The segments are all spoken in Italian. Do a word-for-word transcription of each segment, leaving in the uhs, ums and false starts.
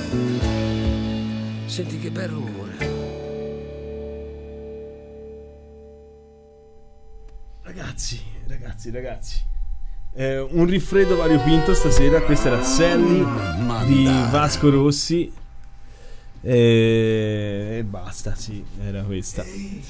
Senti che bel rumore. Ragazzi, ragazzi, ragazzi. Eh, un rifredo variopinto stasera. Questa era Sally di Vasco Rossi. E... e basta, sì, era questa.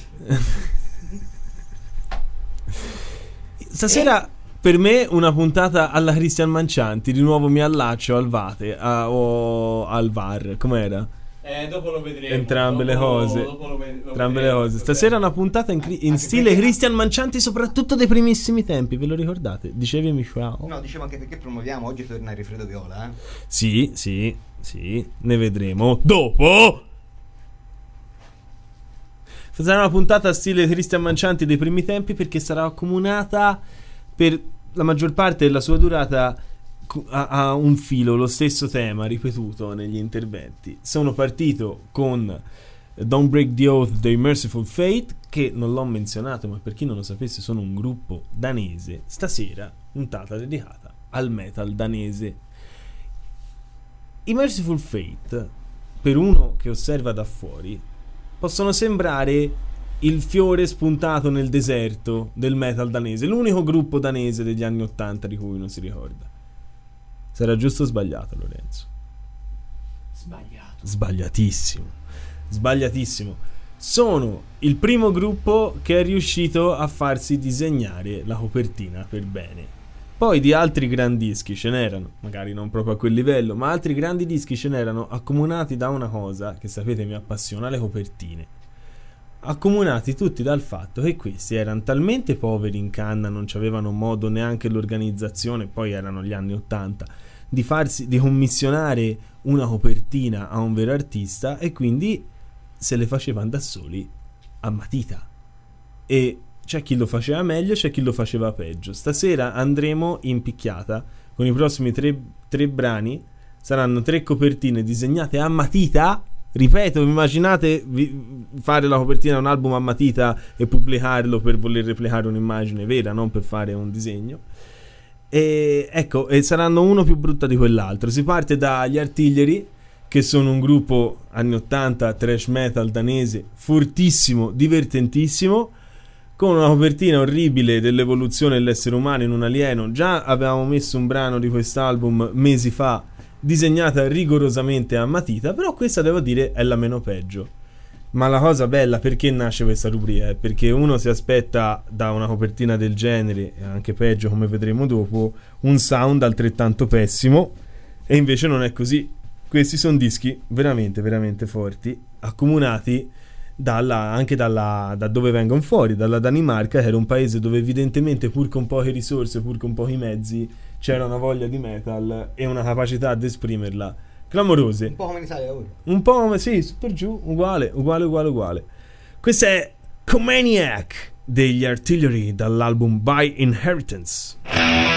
Stasera per me una puntata alla Cristian Mancianti. Di nuovo mi allaccio al Vate a, o al V A R. Com'era? Eh, dopo lo vedremo. Entrambe dopo, le cose. Dopo lo, ve- lo Entrambe vedremo, le cose. Stasera una puntata in, cri- in stile Cristian Mancianti, soprattutto dei primissimi tempi. Ve lo ricordate? Dicevi Michel? No, dicevo anche perché promuoviamo oggi torna il Rifredo Viola, eh? Sì, sì, sì. Ne vedremo dopo. Sarà una puntata stile Cristian Mancianti dei primi tempi, perché sarà accomunata per la maggior parte della sua durata a, a un filo, lo stesso tema ripetuto negli interventi. Sono partito con Don't Break the Oath dei Merciful Fate, che non l'ho menzionato, ma per chi non lo sapesse sono un gruppo danese. Stasera puntata dedicata al metal danese. I Merciful Fate, per uno che osserva da fuori, possono sembrare il fiore spuntato nel deserto del metal danese, l'unico gruppo danese degli anni ottanta di cui non si ricorda. Sarà giusto o sbagliato, Lorenzo? Sbagliato. Sbagliatissimo. Sbagliatissimo. Sono il primo gruppo che è riuscito a farsi disegnare la copertina per bene. Poi di altri grandi dischi ce n'erano, magari non proprio a quel livello, ma altri grandi dischi ce n'erano, accomunati da una cosa che sapete mi appassiona, le copertine. Accomunati tutti dal fatto che questi erano talmente poveri in canna, non avevano modo neanche l'organizzazione, poi erano gli anni ottanta, di farsi, di commissionare una copertina a un vero artista, e quindi se le facevano da soli a matita. E c'è chi lo faceva meglio, c'è chi lo faceva peggio. Stasera andremo in picchiata con i prossimi tre, tre brani. Saranno tre copertine disegnate a matita. Ripeto, immaginate vi, fare la copertina a un album a matita e pubblicarlo per voler replicare un'immagine vera, non per fare un disegno. E ecco, e saranno uno più brutta di quell'altro. Si parte dagli Artillery, che sono un gruppo anni ottanta thrash metal danese fortissimo, divertentissimo, con una copertina orribile dell'evoluzione dell'essere umano in un alieno. Già avevamo messo un brano di quest'album mesi fa, disegnata rigorosamente a matita, però questa devo dire è la meno peggio. Ma la cosa bella, perché nasce questa rubrica, è perché uno si aspetta da una copertina del genere, e anche peggio come vedremo dopo, un sound altrettanto pessimo, e invece non è così. Questi sono dischi veramente veramente forti, accomunati dalla, anche dalla, da dove vengono fuori, dalla Danimarca, che era un paese dove evidentemente, pur con poche risorse, pur con pochi mezzi, c'era una voglia di metal e una capacità di esprimerla clamorose. Un po' come in Italia ora. Un po' come, sì, su per giù, uguale, uguale, uguale, uguale. Questo è Comaniac degli Artillery dall'album By Inheritance.